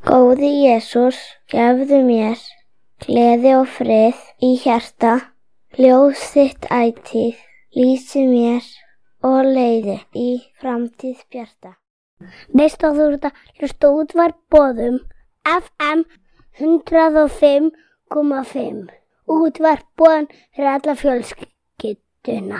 Góði Jesús, gefðu mér gleði og frið í hjarta, ljós þitt ætíð, lýsi mér og leiði í framtíð bjarta. Veist að þú ert að hlusta á Útvarp Boðum FM 105,5. Útvarp Boðum fyrir alla fjölskylduna.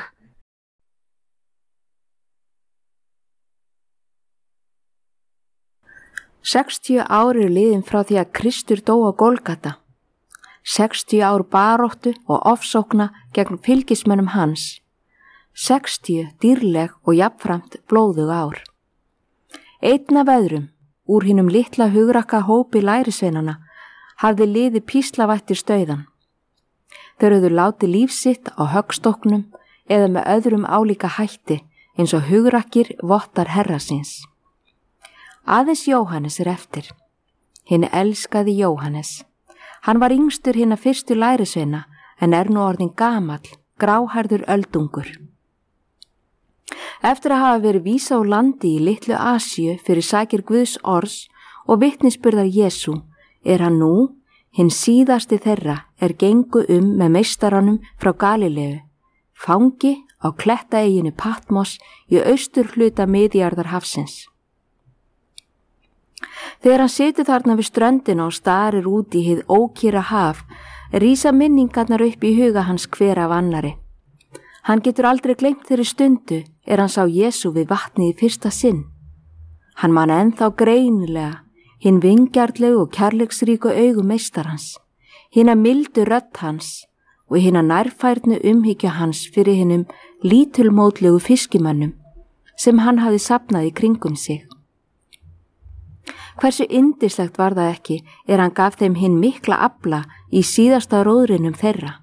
Sextíu ár eru liðin frá því að Kristur dó á Golgata. 60 ár baráttu og ofsókna gegn fylgismönnum hans. 60 dýrleg og jafnframt blóðug ár. Einn af öðrum, úr hinum litla hugrakka hópi lærisveinana, hafði liðið píslavættir stauðan. Þeir höfðu látið líf sitt á höggstokknum eða með öðrum álíka hætti eins og hugrakkir vottar herra síns. Aðeins Jóhannes eftir. Hinn elskaði Jóhannes. Hann var yngstur hinna fyrstu lærisveina en nú orðinn gamall, gráhærður öldungur. Eftir að hafa verið vísa úr landi í litlu Asíu fyrir sakir Guðs orðs og vitnisburðar Jesú, hann nú, hinn síðasti þeirra gengu með meistaranum frá Galileu, fangi á klettaeyjunni Patmos í austurhluta Miðjarðarhafsins. Þegar hann situr þarna við ströndina og starir út í hið ókyrra haf, rísa minningarnar upp í huga hans hver af annari. Hann getur aldrei gleymt þeirri stundu hann sá Jesú við vatnið í fyrsta sinn. Hann man ennþá greinilega hinn vingjarnlegu og kærleiksríku augu meistarans, hina mildu rödd hans og hina nærfærnu umhyggju hans fyrir hinum lítulmótlegu fiskimönnum sem hann hafði safnað í kringum sig. Hversu yndislegt var það ekki hann gaf þeim hinn mikla afla í síðasta róðrinum þeirra.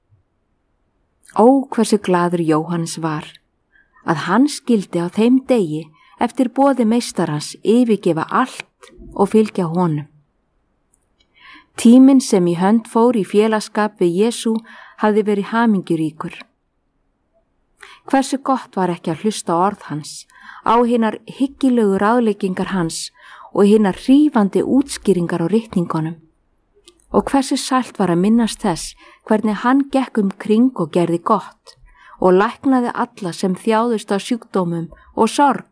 Ó, hversu glaður Jóhannes var, að hann skildi á þeim degi eftir boði meistarans yfirgefa allt og fylgja honum. Tíminn sem í hönd fór í félagsskap við Jesú hafði verið hamingjuríkur. Hversu gott var ekki að hlusta á orð hans, á hinar hyggilegu ráðleggingar hans og hinar hrífandi útskýringar á ritningunum. Og hversu sælt var að minnast þess hvernig hann gekk kring og gerði gott og læknaði alla sem þjáðust af sjúkdómum og sorg.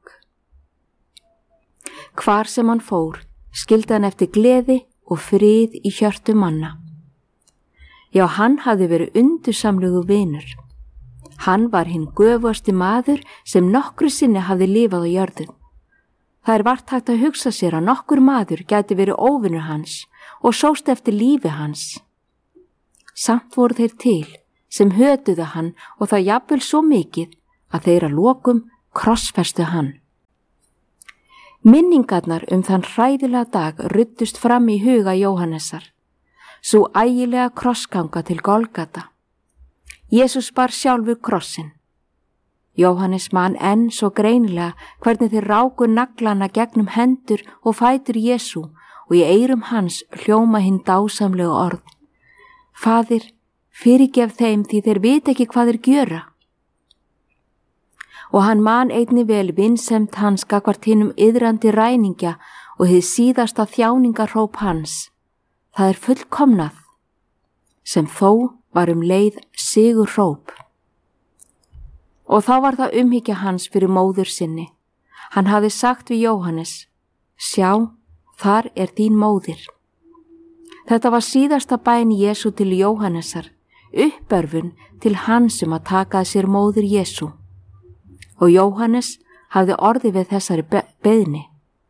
Hvar sem hann fór, skildi hann eftir gleði og frið í hjörtu manna. Já, hann hafði verið undursamlegu vinur. Hann var hinn göfugasti maður sem nokkru sinni hafði lifað á jörðu. Það vart hægt að hugsa sér að nokkur maður gæti verið óvinur hans og sóst eftir lífi hans. Samt voru þeir til sem hötuðu hann og það jafnvel svo mikið að þeir að lokum krossfestu hann. Minningarnar þann hræðilega dag ruddust fram í huga Jóhannesar, svo ægilega krossganga til Golgata. Jesús bar sjálfur krossin. Jóhannes man enn svo greinilega hvernig þeir ráku naglana gegnum hendur og fætur Jesú og í eyrum hans hljóma hinn dásamlegu orð. Faðir, fyrirgef þeim því þeir vita ekki hvað þeir gjöra. Og hann man einnig vel vinsemd hans gagnvart hinum iðrandi ræningja og hið síðasta þjáningarhróp hans. Það fullkomnað, sem þó var leið sigurhróp. Og þá var það umhyggja hans fyrir móður sinni. Hann hafði sagt við Jóhannes, sjá, þar þín móðir. Þetta var síðasta bæn Jesú til Jóhannesar, uppörfun til hans að taka að sér móður Jesú. Og Jóhannes hafði orðið við þessari beiðni.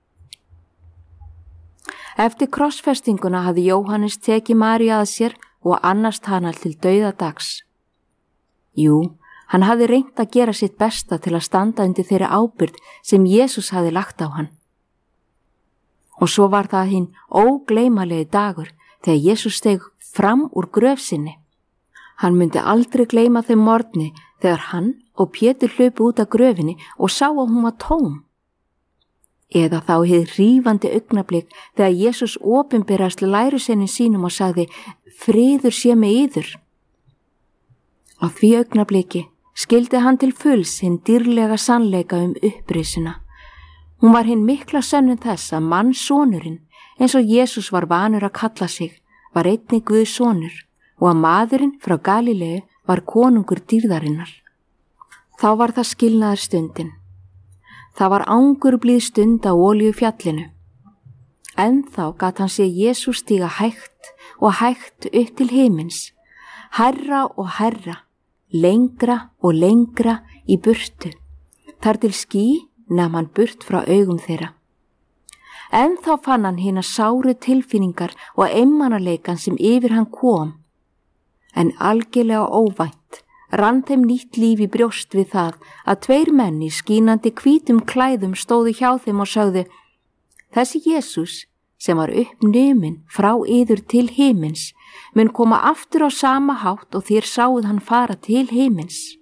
Eftir krossfestinguna hafði Jóhannes tekið Maríu að sér og annast hana til dauðadags. Jú, hann hafði reynt að gera sitt besta til að standa undir þeirri ábyrgð sem Jesús hafði lagt á hann. Og svo var það hinn ógleymanlegi dagur þegar Jesús steig fram úr gröf sinni. Hann myndi aldrei gleyma þeim morgni þegar hann og Pétur hlupu út af gröfinni og sá að hún var tóm. Eða þá hið hrífandi augnablik þegar Jesús opinberast lærisveinum sínum og sagði, friður sé með yður. Á því augnabliki skildi hann til fulls hinn dýrlega sannleika upprisuna. Hún var hinn mikla sönnun þess að mannssonurinn eins og Jesús var vanur að kalla sig, var einnig Guðs sonur og að maðurinn frá Galileu var konungur dýrðarinnar. Þá var það skilnaðar stundin. Það var angurblíð stund á Olíufjallinu. Ennþá gat hann séð Jesús stíga hægt og hægt upp til himins, hærra og hærra, lengra og lengra í burtu, þar til ský nam hann burt frá augum þeirra. Ennþá fann hann hina sáru tilfinningar og einmanaleikan sem yfir hann kom, en algjörlega óvænt rann þeim nýtt líf í brjóst við það að tveir menn í skínandi hvítum klæðum stóðu hjá þeim og sögðu: Þessi Jesús sem var uppnumin frá yður til himins mun koma aftur á sama hátt og þér sáuð hann fara til himins.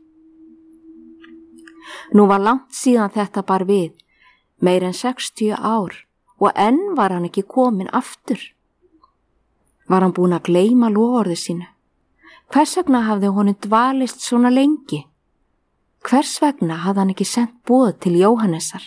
Nú var langt síðan þetta bar við, meir en 60 ár, og enn var hann ekki kominn aftur. Var hann búinn að gleyma loforði sínu? Hvers vegna hafði honum dvalist svona lengi? Hvers vegna hafði hann ekki sent boð til Jóhannesar?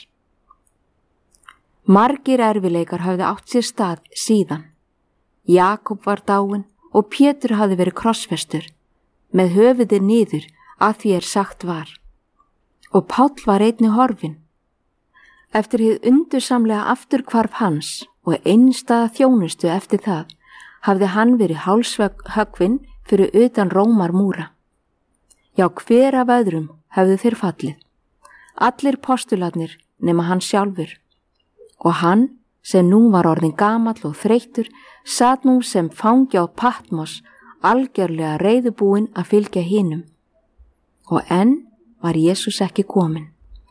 Margir erfileikar hafði átt sér stað síðan. Jakob var dáinn og Pétur hafði verið krossfestur, með höfuðið niður að því sagt var. Og Páll var einnig horfinn. Eftir hið undursamlega afturhvarf hans og einstæða þjónustu eftir það, hafði hann verið hálshöggvinn fyrir utan Rómarmúra. Já, hver af öðrum hefðu þeir fallið. Allir postularnir nema hann sjálfur. Og hann, sem nú var orðinn gamall og þreyttur, sat nú sem fangi á Patmos, algjörlega reiðubúinn að fylgja hinum. Og enn var Jesús ekki kominn.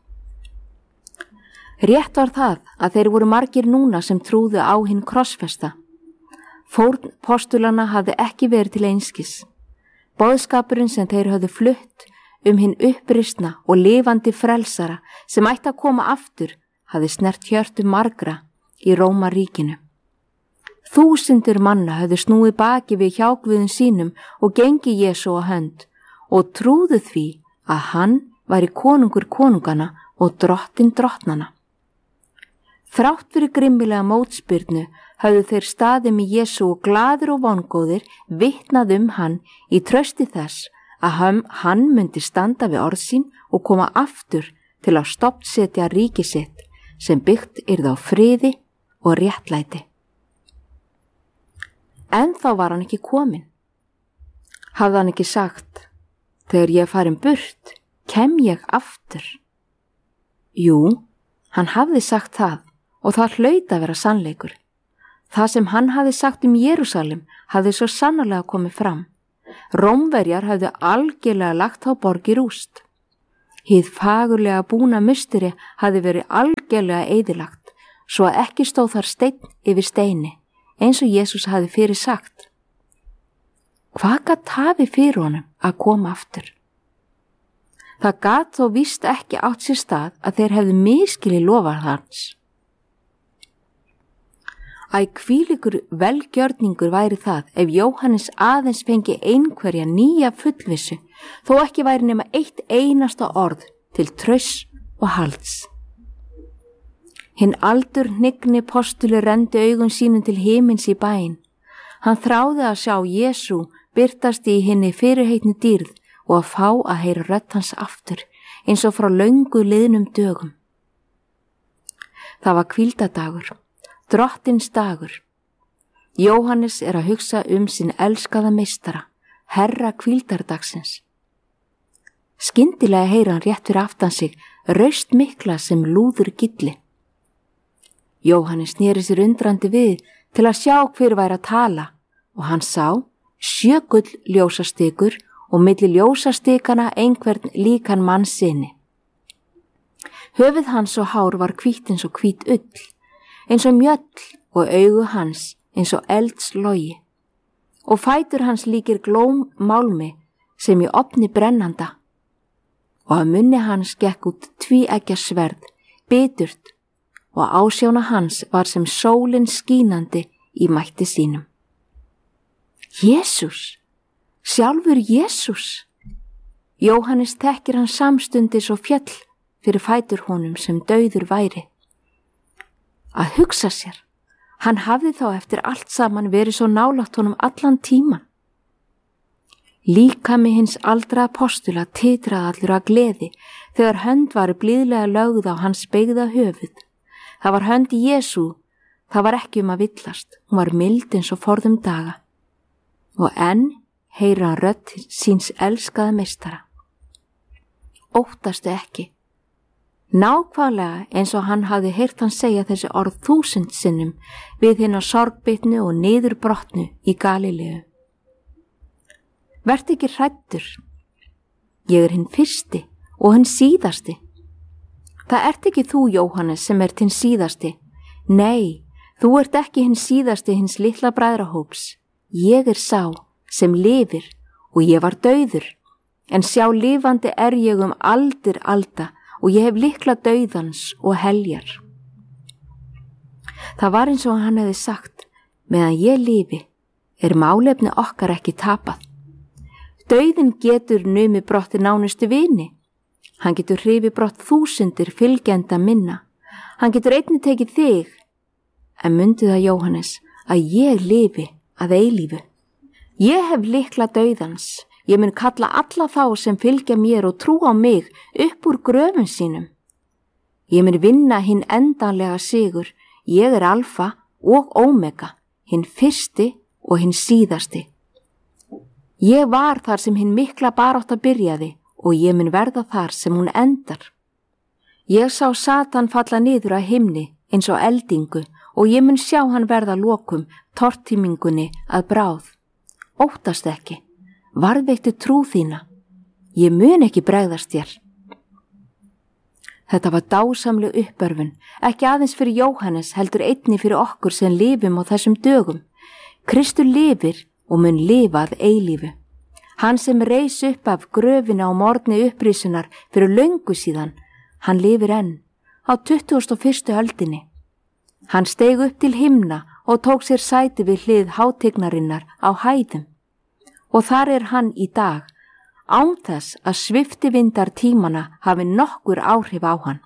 Rétt var það að þeir voru margir núna sem trúðu á hinn krossfesta. Fórn postulana hafði ekki verið til einskis. Boðskapurinn sem þeir höfðu flutt hinn uppristna og lifandi frelsara sem ætti að koma aftur hafði snert hjörtu margra í Rómaríkinu. Þúsundir manna höfðu snúið baki við hjáguðum sínum og gengi Jesú á hönd og trúðu því að hann væri konungur konungana og drottinn drottnana. Þrátt fyrir grimmilega mótspyrnu höfðu þeir staðið með Jesú og glaðir og vongóðir vitnað hann í trausti þess að hann myndi standa við orð sín og koma aftur til að stofnsetja ríki sitt sem byggt yrði á friði og réttlæti. En þá var hann ekki kominn. Hafði hann ekki sagt: Þegar ég farin burt, kem ég aftur? Jú, hann hafði sagt það og það hlaut að vera sannleikur. Það sem hann hafði sagt Jerúsalem hafði svo sannarlega komið fram. Rómverjar hafði algjörlega lagt á borg í rúst. Hið fagurlega búna musteri hafði verið algjörlega eyðilagt, svo að ekki stóð þar steinn yfir steini, eins og Jesús hafði fyrir sagt. Hvað gat hafi fyrir honum að koma aftur? Það gat þó víst ekki átt sér stað að þeir hefðu misskilið loforð hans. Hvílíkur velgjörningur væri það ef Jóhannes aðeins fengi einhverja nýja fullvissu, þó ekki væri nema eitt einasta orð til trausts og halds. Hinn aldurhnigni postuli renndi augum sínum til himins í bæinn. Hann þráði að sjá Jesú birtast í hinni fyrirheitni dýrð og að fá að heyra rödd hans aftur, eins og frá löngu liðnum dögum. Það var hvíldadagur, drottins dagur. Jóhannes að hugsa sinn elskaða meistara, herra hvíldardagsins. Skyndilega heyra hann rétt fyrir aftan sig raust mikla sem lúður gilli. Jóhannes sneri sér undrandi við til að sjá hver væri að tala og hann sá 7 gull-ljósastikur og milli ljósastikana einhvern líkan manns sinni. Höfuð hans og hár var hvítt eins og hvít ull, eins og mjöll og augu hans eins og eldslogi og fætur hans líkir glóm málmi sem í ofni brennanda og af munni hans gekk út tvíeggja sverð, biturt og ásjóna hans var sem sólin skínandi í mætti sínum. Jesús, sjálfur Jesús! Jóhannes þekkir hann samstundis og fjall fyrir fætur honum sem dauður væri. Að hugsa sér, Hann hafði þá eftir allt saman verið svo nálægt honum allan tíman. Líkami hins aldraða postula titraði allur af gleði þegar hönd var blíðlega lögð á hans beygða höfuð. Það var hönd Jesú, það var ekki að villast, hún var mild eins og forðum daga. Og enn heyra hann rödd síns elskaða meistara. Óttastu ekki. Nákvæmlega eins og hann hafði heyrt hann segja þessi orð 1000 sinnum við hina sorgbitnu og niðurbrotnu í Galileu. Vertu ekki hræddur. Ég hinn fyrsti og hinn síðasti. Það ert ekki þú, Jóhannes, sem ert hinn síðasti. Nei, þú ert ekki hinn síðasti hins litla bræðrahóps. Ég sá sem lifir og ég var dauður, en sjá lifandi ég aldir alda og ég hef lykla dauðans og heljar. Það var eins og hann hefði sagt, meðan ég lifi, málefni okkar ekki tapað. Dauðin getur numið brotti nánustu vini. Hann getur hrifið brott 1000 fylgjenda minna. Hann getur einnig tekið þig. En mundu það, Jóhannes, að ég lifi að eilífu. Ég hef lykla dauðans. Ég mun kalla alla þá sem fylgja mér og trú á mig upp úr gröfum sínum. Ég mun vinna hinn endanlega sigur. Ég alfa og omega, hinn fyrsti og hinn síðasti. Ég var þar sem hinn mikla barátta byrjaði og ég mun verða þar sem hún endar. Ég sá Satan falla niður að himni eins og eldingu og ég mun sjá hann verða lokum tortímingunni að bráð. Óttast ekki, varðveittu trú þína. Ég mun ekki bregðast þér. Þetta var dásamleg uppörfun, ekki aðeins fyrir Jóhannes heldur einnig fyrir okkur sem lifum á þessum dögum. Kristur lifir og mun lifa að eilífu. Hann sem reis upp af gröfina á morgni upprisunar fyrir löngu síðan, hann lifir enn á 21. öldinni. Hann steig upp til himna og tók sér sæti við hlið hátignarinnar á hæðum. Og þar hann í dag, án þess að sviftivindar tímana hafi nokkur áhrif á hann.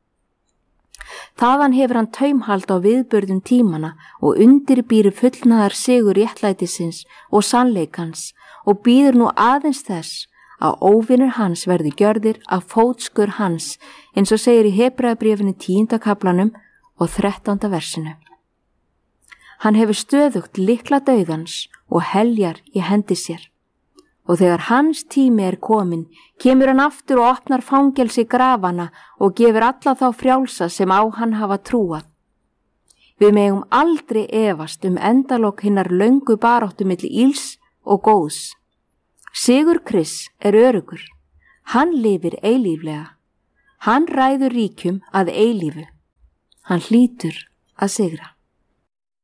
Þaðan hefur hann taumhald á viðburðum tímana og undirbýri fullnaðar sigur réttlætisins og sannleikans og býður nú aðeins þess að óvinir hans verði gjörðir af fótskur hans, eins og segir í Hebreabréfinu 10. kaplanum og 13. versinu. Hann hefur stöðugt lykla dauðans og heljar í hendi sér. Og þegar hans tími komin, kemur hann aftur og opnar fangelsi grafana og gefur alla þá frjálsa sem á hann hafa trúað. Við megum aldrei efast endalok hinnar löngu baráttu milli ills og góðs. Sigur Krists öruggur. Hann lifir eilíflega. Hann ræður ríkjum að eilífu. Hann hlýtur að sigra.